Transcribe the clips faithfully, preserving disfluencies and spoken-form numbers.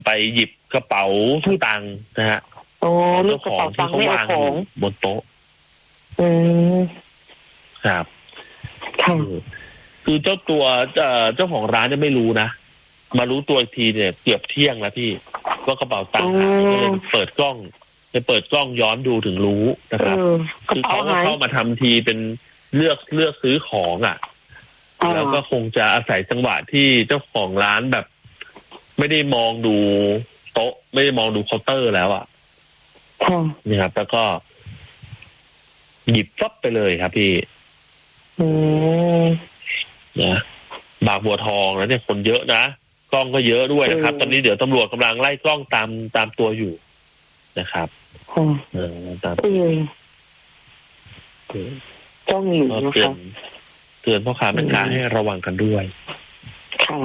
ไปหยิบกระเป๋าสตางค์นะฮะโอ้ลูกกระเป๋าตังค์ไม่เอาของบนโต๊ะอืมครับคือเจ้าตัวเจ้าของร้านจะไม่รู้นะมารู้ตัวอีกทีเนี่ยเกือบเที่ยงแล้วพี่ว่ากระเป๋าตังค์หายก็เลยเปิดกล้องไปเปิดกล้องย้อนดูถึงรู้นะครับคือเขาเข้ามาทำทีเป็นเลือกเลือกซื้อของอ่ะแล้วก็คงจะอาศัยจังหวะที่เจ้าของร้านแบบไม่ได้มองดูโต๊ะไม่ได้มองดูเคาน์เตอร์แล้วอ่ะนี่ครับแล้วก็หยิบฟับไปเลยครับพี่นะบางบัวทองแล้วเนี่ยคนเยอะนะกล้องก็เยอะด้วยนะครับตอนนี้เดี๋ยวตำรวจกำลังไล่กล้องตามตามตัวอยู่นะครับเออตามกล้องอยู่นะครับเตือนพ่อค้าแม่ค้าให้ระวังกันด้วยค่ะ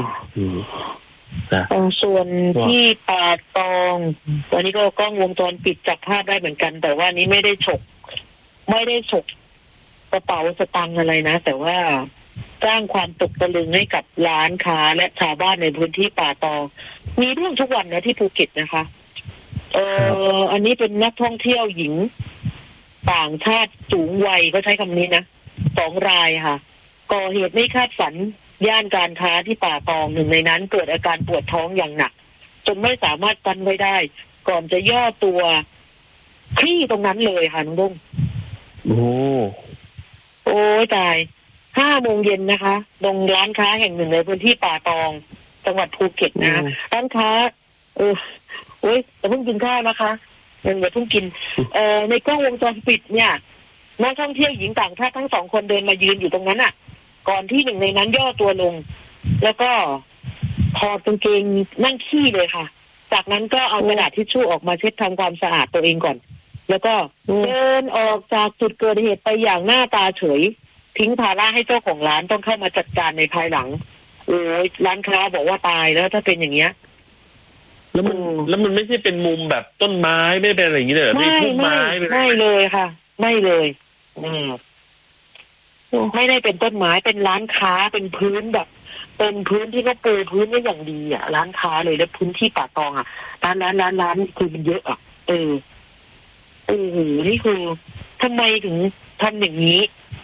ส่วนที่ปาดตองตอนนี้ก็กล้องวงจรปิดจับภาพได้เหมือนกันแต่ว่านี้ไม่ได้ฉกไม่ได้ฉกกระเป๋าสตางค์อะไรนะแต่ว่าสร้างความตกตะลึงให้กับร้านค้าและชาวบ้านในพื้นที่ป่าตองมีเรื่องทุกวันนะที่ภูเก็ตนะคะเอออันนี้เป็นนักท่องเที่ยวหญิงต่างชาติสูงวัยก็ใช้คำนี้นะสองรายค่ะก่อเหตุไม่คาดฝันย่านการค้าที่ป่าตองหนึ่งในนั้นเกิดอาการปวดท้องอย่างหนักจนไม่สามารถกันไว้ได้ก่อนจะย่อตัวคลี่ตรงนั้นเลยค่ะน้องดุ้งโอ้โอ้ตายห้าโมงเย็นนะคะตรงร้านค้าแห่งหนึ่งในพื้นที่ป่าตองจังหวัดภูเก็ตนะร้านค้าเออโอ้ยแต่เพิ่งกินข้าวนะคะยังอย่าเพิ่งกินเอ่อในกล้องวงจรปิดเนี่ยนักท่องเที่ยวหญิงต่างชาติทั้งสองคนเดินมายืนอยู่ตรงนั้นอ่ะก่อนที่หนึ่งในนั้นย่อตัวลงแล้วก็ถอดกางเกงนั่งขี้เลยค่ะจากนั้นก็เอากระดาษทิชชู่ออกมาเช็ดทำความสะอาดตัวเองก่อนแล้วก็เดินออกจากจุดเกิดเหตุไปอย่างหน้าตาเฉยทิ้งภาระให้เจ้าของร้านต้องเข้ามาจัดการในภายหลังโอ้ยร้านค้าบอกว่าตายแล้วถ้าเป็นอย่างเงี้ยแล้วมันแล้วมันไม่ใช่เป็นมุมแบบต้นไม้ไม่เป็นอะไรอย่างนี้เลยไม่ไม่ไม่เลยค่ะไม่เลยอืมไม่ได้เป็นต้นไม้เป็นร้านค้าเป็นพื้นแบบเป็นพื้นที่เขาปูพื้นไว้อย่างดีอ่ะร้านค้าเลยแล้วพื้นที่ป่าตองอ่ะร้านร้านร้านร้านคือมันเยอะอ่ะเออโอ้โหนี่คือทำไมถึงทำอย่างนี้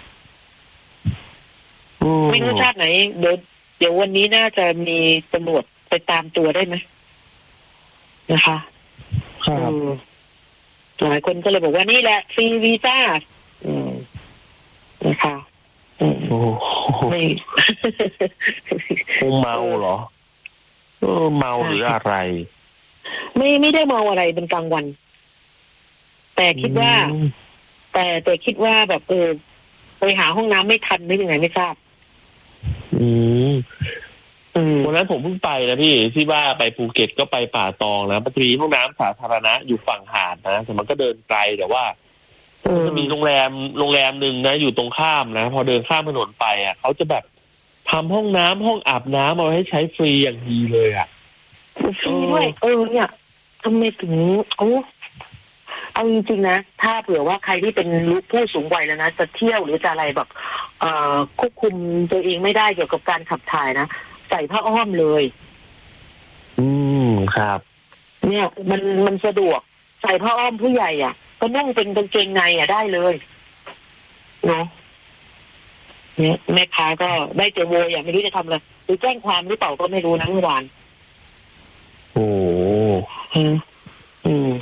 ไม่รู้ชาติไหนเดี๋ยวเดี๋ยววันนี้น่าจะมีตำรวจไปตามตัวได้ไหมนะคะครับหลายคนก็เลยบอกว่านี่แหละฟรีวีซ่าอืมนะคะโอ้ไม่คงเมาเหรอเออเมาหรืออะไรไม่ไม่ได้เมาอะไรเป็นกลางวันแต่คิดว่าแต่แต่คิดว่าแบบเออไปหาห้องน้ำไม่ทันไม่ยังไงไม่ทราบอืมวันนั้นผมเพิ่งไปนะพี่ที่ว่าไปภูเก็ตก็ไปป่าตองนะมันจะมีห้องน้ำสาธารณะอยู่ฝั่งหาดนะแต่มันก็เดินไกลแต่ว่าจะมีโรงแรมโรงแรมหนึ่งนะอยู่ตรงข้ามนะพอเดินข้ามถนนไปอ่ะเขาจะแบบทำห้องน้ำห้องอาบน้ำเอาให้ใช้ฟรีอย่างดีเลยอ่ะฟรีด้วยเออเนี่ยทำไมถึงโอ้เอาจริงๆนะถ้าเผื่อว่าใครที่เป็นลูกผู้สูงวัยแล้วนะจะเที่ยวหรือจะอะไรแบบเอ่อควบคุมตัวเองไม่ได้เกี่ยวกับการขับถ่ายนะใส่ผ้าอ้อมเลยอืมครับเนี่ยมันมันสะดวกใส่ผ้าอ้อมผู้ใหญ่อ่ะก็นุ่งเป็นกางเกงในอ่ะได้เลยเนาะเนี่ยแม่ค้าก็ได้เจอโวยอ่ะไม่รู้จะทำอะไรหรือแจ้งความหรือเปล่าก็ไม่รู้นะเมื่อวานโอ้อืมอืม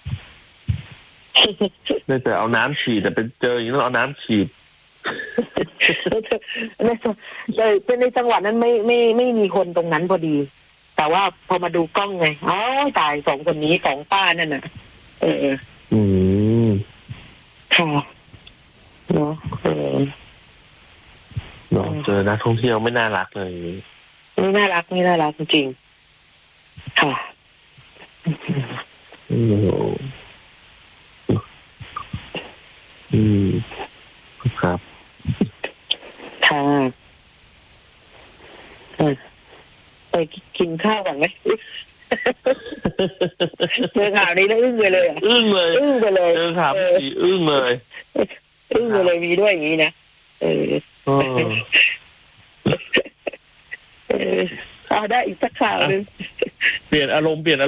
ได้แต่เอาน้ำฉีดแต่เป็นเจออย่างนี้ต้องเอาน้ำฉีดเลยเป็นในจังหวัดนั้นไม่ไม่ไม่มีคนตรงนั้นพอดีแต่ว่าพอมาดูกล้องไงอ๋อตายสองคนนี้สองป้านั่นน่ะเอออืมค่ะเนาะเออเนาะเจอนักท่องเที่ยวไม่น่ารักเลยไม่น่ารักไม่น่ารักจริงๆค่ะอืมอืมครับค่ะไปกินข้าวก่อนไหมเจอข่าวนี้แล้วอึ้งไปเลยอึ้งเลยอึ้งไปเลยเจอข่าวนี้อึ้งเลยอึ้งไปเลยมีด้วยอย่างนี้นะเออเอาได้อีกสักข่าวหนึ่งเปลี่ยนอารมณ์เปลี่ยน